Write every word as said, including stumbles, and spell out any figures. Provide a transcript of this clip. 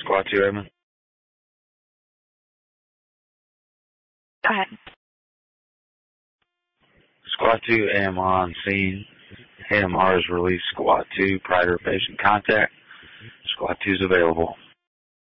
Squad two, Edmund. Go ahead. Squad two, A M R on scene. A M R has released Squad two prior to patient contact. Squad two is available.